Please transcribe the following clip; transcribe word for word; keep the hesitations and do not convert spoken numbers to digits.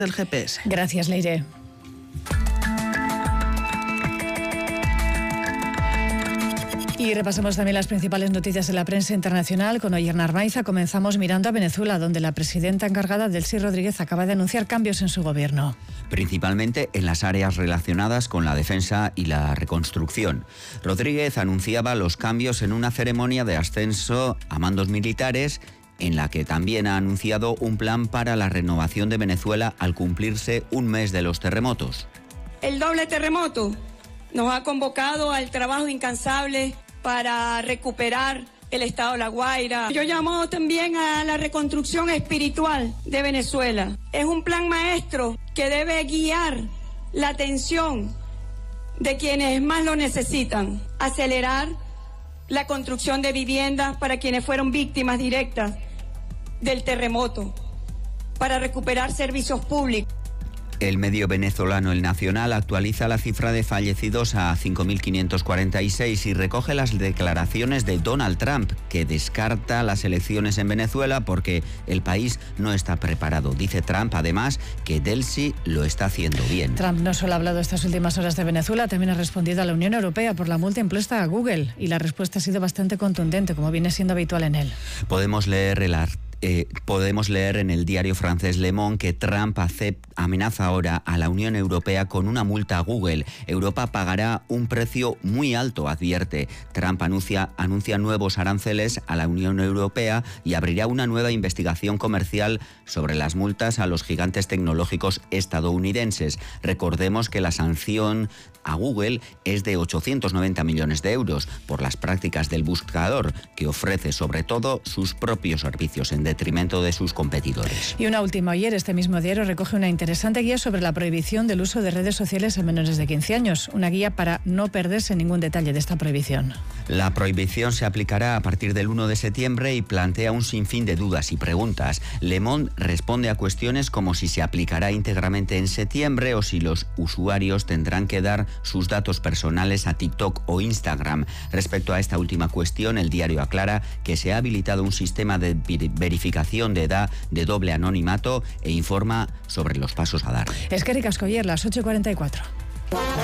del G P S. Gracias, Leire. Y repasamos también las principales noticias de la prensa internacional con Oyer Narváez. Comenzamos mirando a Venezuela, donde la presidenta encargada, Delcy Rodríguez, acaba de anunciar cambios en su gobierno. Principalmente en las áreas relacionadas con la defensa y la reconstrucción. Rodríguez anunciaba los cambios en una ceremonia de ascenso a mandos militares, en la que también ha anunciado un plan para la renovación de Venezuela al cumplirse un mes de los terremotos. El doble terremoto nos ha convocado al trabajo incansable para recuperar el estado de La Guaira. Yo llamo también a la reconstrucción espiritual de Venezuela. Es un plan maestro que debe guiar la atención de quienes más lo necesitan. Acelerar la construcción de viviendas para quienes fueron víctimas directas del terremoto, para recuperar servicios públicos. El medio venezolano El Nacional actualiza la cifra de fallecidos a cinco mil quinientos cuarenta y seis y recoge las declaraciones de Donald Trump, que descarta las elecciones en Venezuela porque el país no está preparado. Dice Trump, además, que Delcy lo está haciendo bien. Trump no solo ha hablado estas últimas horas de Venezuela, también ha respondido a la Unión Europea por la multa impuesta a Google, y la respuesta ha sido bastante contundente, como viene siendo habitual en él. Podemos leer el artículo. Eh, podemos leer en el diario francés Le Monde que Trump acepta, amenaza ahora a la Unión Europea con una multa a Google. Europa pagará un precio muy alto, advierte. Trump anuncia, anuncia nuevos aranceles a la Unión Europea y abrirá una nueva investigación comercial sobre las multas a los gigantes tecnológicos estadounidenses. Recordemos que la sanción a Google es de ochocientos noventa millones de euros por las prácticas del buscador, que ofrece sobre todo sus propios servicios en detrimento de sus competidores. Y una última, ayer este mismo diario recoge una interesante guía sobre la prohibición del uso de redes sociales a menores de quince años, una guía para no perderse ningún detalle de esta prohibición. La prohibición se aplicará a partir del uno de septiembre y plantea un sinfín de dudas y preguntas. Le Monde responde a cuestiones como si se aplicará íntegramente en septiembre o si los usuarios tendrán que dar sus datos personales a TikTok o Instagram. Respecto a esta última cuestión, el diario aclara que se ha habilitado un sistema de verificación de edad de doble anonimato e informa sobre los pasos a dar. Eskerrik asko, Oyer, las ocho y cuarenta y cuatro.